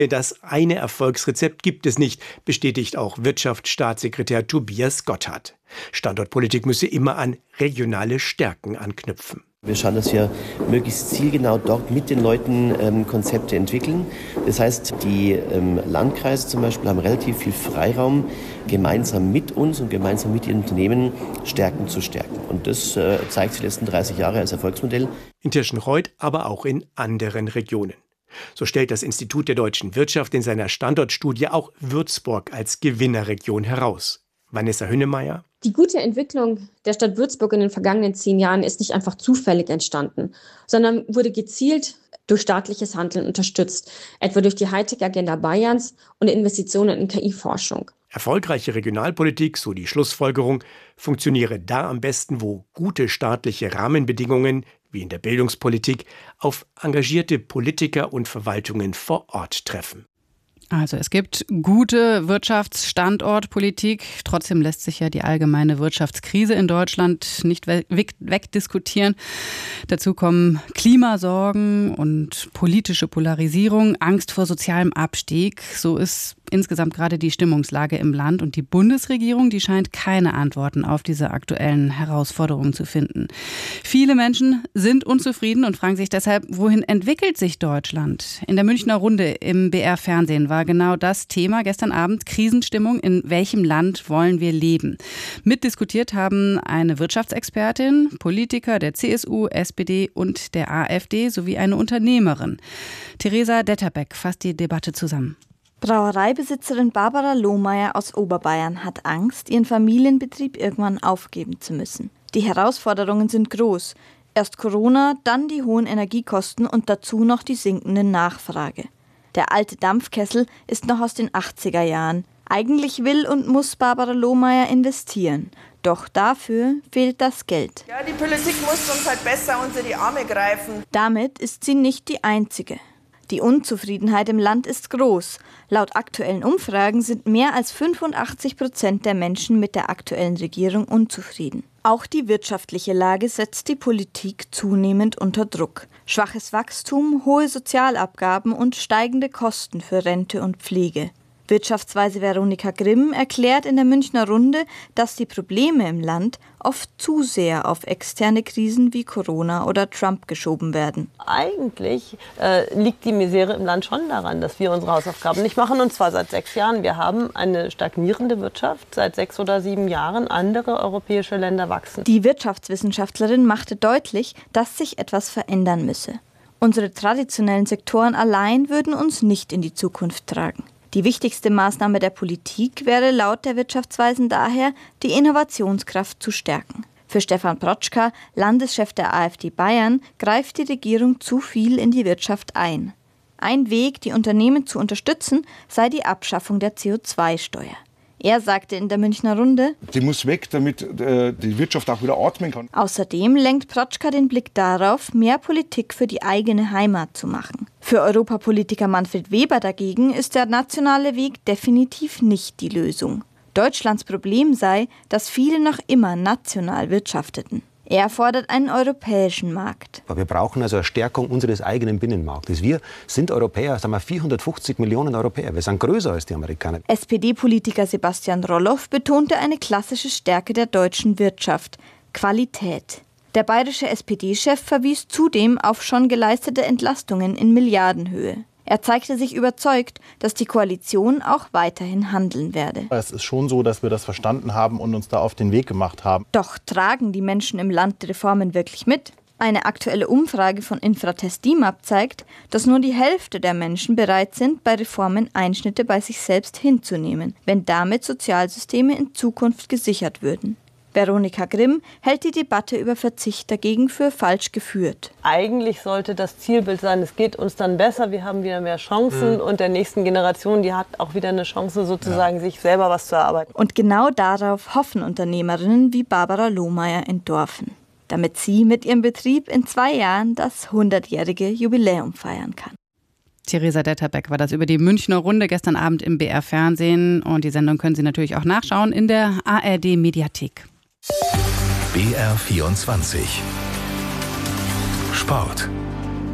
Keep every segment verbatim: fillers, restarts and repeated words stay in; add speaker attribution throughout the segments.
Speaker 1: Das eine Erfolgsrezept gibt es nicht, bestätigt auch Wirtschaftsstaatssekretär Tobias Gotthard. Standortpolitik müsse immer an regionale Stärken anknüpfen.
Speaker 2: Wir schauen, dass wir möglichst zielgenau dort mit den Leuten ähm, Konzepte entwickeln. Das heißt, die ähm, Landkreise zum Beispiel haben relativ viel Freiraum, gemeinsam mit uns und gemeinsam mit ihren Unternehmen Stärken zu stärken. Und das äh, zeigt sich die letzten dreißig Jahre als Erfolgsmodell.
Speaker 1: In Tirschenreuth, aber auch in anderen Regionen. So stellt das Institut der deutschen Wirtschaft in seiner Standortstudie auch Würzburg als Gewinnerregion heraus. Vanessa Hünnemeyer.
Speaker 3: Die gute Entwicklung der Stadt Würzburg in den vergangenen zehn Jahren ist nicht einfach zufällig entstanden, sondern wurde gezielt durch staatliches Handeln unterstützt, etwa durch die Hightech-Agenda Bayerns und Investitionen in K I-Forschung.
Speaker 1: Erfolgreiche Regionalpolitik, so die Schlussfolgerung, funktioniere da am besten, wo gute staatliche Rahmenbedingungen, wie in der Bildungspolitik, auf engagierte Politiker und Verwaltungen vor Ort treffen.
Speaker 4: Also es gibt gute Wirtschaftsstandortpolitik. Trotzdem lässt sich ja die allgemeine Wirtschaftskrise in Deutschland nicht wegdiskutieren. Dazu kommen Klimasorgen und politische Polarisierung, Angst vor sozialem Abstieg. So ist insgesamt gerade die Stimmungslage im Land. Und die Bundesregierung, die scheint keine Antworten auf diese aktuellen Herausforderungen zu finden. Viele Menschen sind unzufrieden und fragen sich deshalb, wohin entwickelt sich Deutschland? In der Münchner Runde im B R-Fernsehen war genau das Thema gestern Abend: Krisenstimmung. In welchem Land wollen wir leben? Mitdiskutiert haben eine Wirtschaftsexpertin, Politiker der C S U, S P D und der A f D sowie eine Unternehmerin. Theresa Detterbeck fasst die Debatte zusammen.
Speaker 5: Brauereibesitzerin Barbara Lohmeier aus Oberbayern hat Angst, ihren Familienbetrieb irgendwann aufgeben zu müssen. Die Herausforderungen sind groß. Erst Corona, dann die hohen Energiekosten und dazu noch die sinkende Nachfrage. Der alte Dampfkessel ist noch aus den achtziger Jahren. Eigentlich will und muss Barbara Lohmeier investieren. Doch dafür fehlt das Geld.
Speaker 6: Ja, die Politik muss uns halt besser unter die Arme greifen.
Speaker 5: Damit ist sie nicht die Einzige. Die Unzufriedenheit im Land ist groß. Laut aktuellen Umfragen sind mehr als fünfundachtzig Prozent der Menschen mit der aktuellen Regierung unzufrieden. Auch die wirtschaftliche Lage setzt die Politik zunehmend unter Druck. Schwaches Wachstum, hohe Sozialabgaben und steigende Kosten für Rente und Pflege. Wirtschaftsweise Veronika Grimm erklärt in der Münchner Runde, dass die Probleme im Land oft zu sehr auf externe Krisen wie Corona oder Trump geschoben werden.
Speaker 7: Eigentlich äh, liegt die Misere im Land schon daran, dass wir unsere Hausaufgaben nicht machen, und zwar seit sechs Jahren. Wir haben eine stagnierende Wirtschaft seit sechs oder sieben Jahren. Andere europäische Länder wachsen.
Speaker 5: Die Wirtschaftswissenschaftlerin machte deutlich, dass sich etwas verändern müsse. Unsere traditionellen Sektoren allein würden uns nicht in die Zukunft tragen. Die wichtigste Maßnahme der Politik wäre laut der Wirtschaftsweisen daher, die Innovationskraft zu stärken. Für Stefan Protschka, Landeschef der A f D Bayern, greift die Regierung zu viel in die Wirtschaft ein. Ein Weg, die Unternehmen zu unterstützen, sei die Abschaffung der C O zwei Steuer. Er sagte in der Münchner Runde:
Speaker 8: Die muss weg, damit äh, die Wirtschaft auch wieder atmen kann.
Speaker 5: Außerdem lenkt Protschka den Blick darauf, mehr Politik für die eigene Heimat zu machen. Für Europapolitiker Manfred Weber dagegen ist der nationale Weg definitiv nicht die Lösung. Deutschlands Problem sei, dass viele noch immer national wirtschafteten. Er fordert einen europäischen Markt.
Speaker 9: Wir brauchen also eine Stärkung unseres eigenen Binnenmarktes. Wir sind Europäer, sagen wir vierhundertfünfzig Millionen Europäer. Wir sind größer als die Amerikaner.
Speaker 5: S P D-Politiker Sebastian Roloff betonte eine klassische Stärke der deutschen Wirtschaft: Qualität. Der bayerische S P D-Chef verwies zudem auf schon geleistete Entlastungen in Milliardenhöhe. Er zeigte sich überzeugt, dass die Koalition auch weiterhin handeln werde.
Speaker 10: Es ist schon so, dass wir das verstanden haben und uns da auf den Weg gemacht haben.
Speaker 5: Doch tragen die Menschen im Land die Reformen wirklich mit? Eine aktuelle Umfrage von Infratest D I M A P zeigt, dass nur die Hälfte der Menschen bereit sind, bei Reformen Einschnitte bei sich selbst hinzunehmen, wenn damit Sozialsysteme in Zukunft gesichert würden. Veronika Grimm hält die Debatte über Verzicht dagegen für falsch geführt.
Speaker 7: Eigentlich sollte das Zielbild sein, es geht uns dann besser, wir haben wieder mehr Chancen, mhm. und der nächsten Generation, die hat auch wieder eine Chance, sozusagen ja. sich selber was zu erarbeiten.
Speaker 5: Und genau darauf hoffen Unternehmerinnen wie Barbara Lohmeier in Dorfen, damit sie mit ihrem Betrieb in zwei Jahren das hundertjährige Jubiläum feiern kann.
Speaker 4: Theresa Detterbeck war das über die Münchner Runde gestern Abend im B R-Fernsehen. Und die Sendung können Sie natürlich auch nachschauen in der A R D-Mediathek.
Speaker 11: B R vierundzwanzig Sport.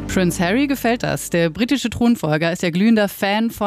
Speaker 4: Prince Harry gefällt das. Der britische Thronfolger ist ja glühender Fan von